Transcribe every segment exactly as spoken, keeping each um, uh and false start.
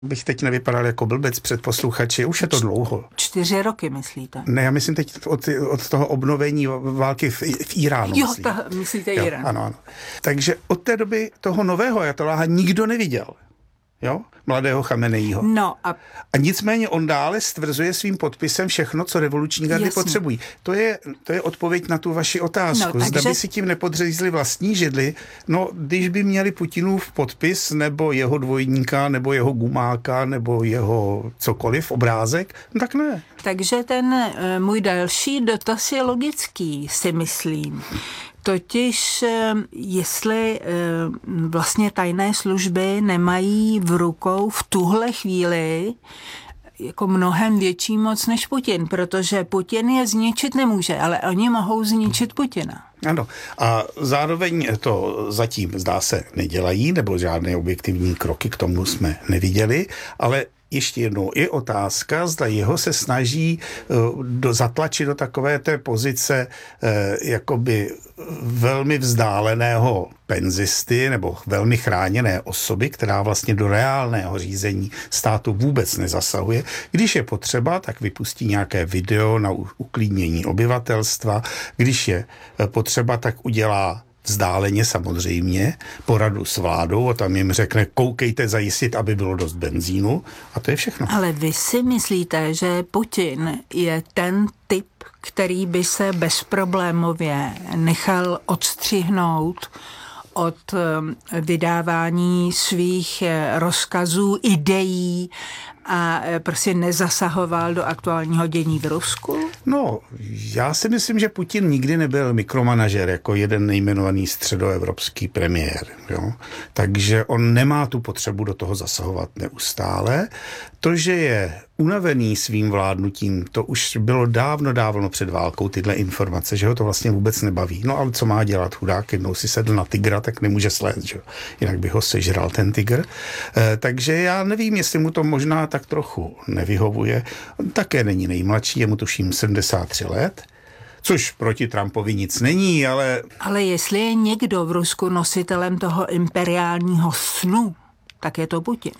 bych teď nevypadal jako blbec před posluchači, už je to dlouho. Čtyři roky, myslíte? Ne, já myslím teď od, od toho obnovení války v, v Iránu. Jo, myslím. Ta, myslíte jo, Irán. Ano, ano. Takže od té doby toho nového ajatoláha nikdo neviděl. Jo? Mladého Chameneího. No a... a nicméně on dále stvrzuje svým podpisem všechno, co revoluční gardy Jasně. potřebují. To je, to je odpověď na tu vaši otázku. No, takže... Zda by si tím nepodřízli vlastní židli, no když by měli Putinův podpis, nebo jeho dvojníka, nebo jeho gumáka, nebo jeho cokoliv, obrázek, no tak ne. Takže ten e, můj další dotaz je logický, si myslím. Totiž, jestli vlastně tajné služby nemají v rukou v tuhle chvíli jako mnohem větší moc než Putin, protože Putin je zničit nemůže, ale oni mohou zničit Putina. Ano. A zároveň to zatím, zdá se, nedělají, nebo žádné objektivní kroky k tomu jsme neviděli, ale ještě jednou je otázka, zda jeho se snaží uh, do, zatlačit do takové té pozice uh, jakoby velmi vzdáleného penzisty nebo velmi chráněné osoby, která vlastně do reálného řízení státu vůbec nezasahuje. Když je potřeba, tak vypustí nějaké video na uklidnění obyvatelstva. Když je potřeba, tak udělá vzdáleně samozřejmě poradu s vládou a tam jim řekne, koukejte zajistit, aby bylo dost benzínu a to je všechno. Ale vy si myslíte, že Putin je ten typ, který by se bezproblémově nechal odstřihnout od vydávání svých rozkazů, ideí a prostě nezasahoval do aktuálního dění v Rusku? No, já si myslím, že Putin nikdy nebyl mikromanažer jako jeden nejmenovaný středoevropský premiér. Jo? Takže on nemá tu potřebu do toho zasahovat neustále. To, že je unavený svým vládnutím, to už bylo dávno, dávno před válkou tyhle informace, že ho to vlastně vůbec nebaví. No ale co má dělat chudák, jednou si sedl na tygra, tak nemůže slézt, že? Jinak by ho sežral ten tygr. E, takže já nevím, jestli mu to možná tak trochu nevyhovuje. On také není nejmladší, je mu tuším sedmdesát tři let, což proti Trumpovi nic není, ale... Ale jestli je někdo v Rusku nositelem toho imperiálního snu, tak je to Putin.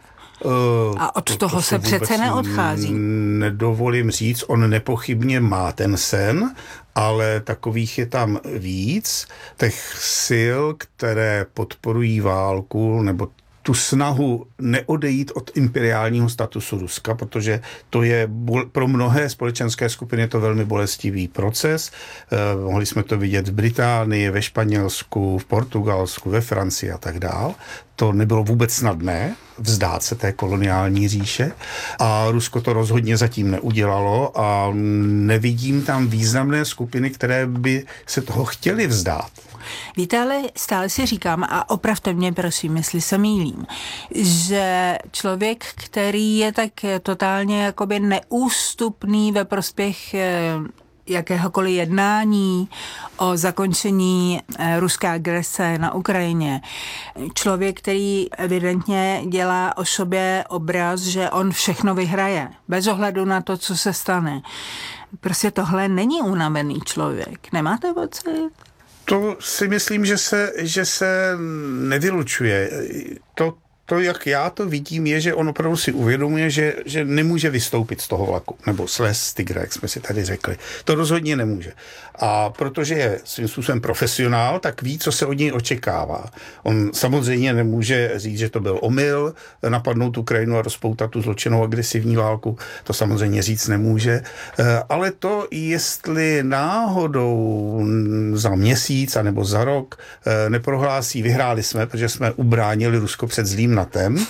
A od to, toho to se přece neodchází. Nedovolím říct, on nepochybně má ten sen, ale takových je tam víc, těch sil, které podporují válku, nebo tu snahu neodejít od imperiálního statusu Ruska, protože to je pro mnohé společenské skupiny to velmi bolestivý proces. Eh, mohli jsme to vidět v Británii, ve Španělsku, v Portugalsku, ve Francii a tak dál. To nebylo vůbec snadné vzdát se té koloniální říše a Rusko to rozhodně zatím neudělalo a nevidím tam významné skupiny, které by se toho chtěly vzdát. Víte, ale stále si říkám, a opravte mě, prosím, jestli se mýlím, že člověk, který je tak totálně jakoby neústupný ve prospěch jakéhokoliv jednání o zakončení ruské agrese na Ukrajině. Člověk, který evidentně dělá o sobě obraz, že on všechno vyhraje, bez ohledu na to, co se stane. Prostě tohle není unavený člověk. Nemáte pocit? To si myslím, že se, že se nevylučuje. To, to, jak já to vidím, je, že on opravdu si uvědomuje, že, že nemůže vystoupit z toho vlaku, nebo slez z tygra, jak jsme si tady řekli. To rozhodně nemůže. A protože je svým způsobem profesionál, tak ví, co se od něj očekává. On samozřejmě nemůže říct, že to byl omyl, napadnout Ukrajinu a rozpoutat tu zločinnou agresivní válku. To samozřejmě říct nemůže. Ale to, jestli náhodou za měsíc anebo za rok neprohlásí, vyhráli jsme, protože jsme ubránili Rusko před zlým natem,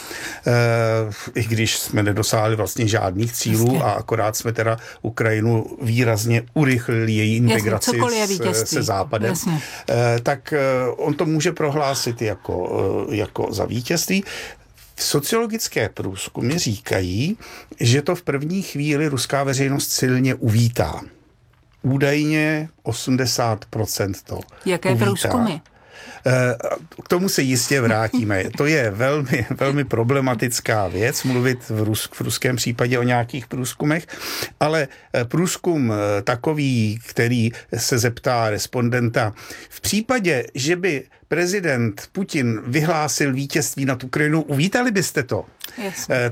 i když jsme nedosáhli vlastně žádných cílů a akorát jsme teda Ukrajinu výrazně urychlili její integraci Se, se západem, Jasně. tak on to může prohlásit jako, jako za vítězství. Sociologické průzkumy říkají, že to v první chvíli ruská veřejnost silně uvítá. Údajně osmdesát procent to Jaké uvítá. průzkumy? K tomu se jistě vrátíme. To je velmi, velmi problematická věc, mluvit v, Rusk, v ruském případě o nějakých průzkumech, ale průzkum takový, který se zeptá respondenta, v případě, že by prezident Putin vyhlásil vítězství nad Ukrajinou, uvítali byste to? Jasně.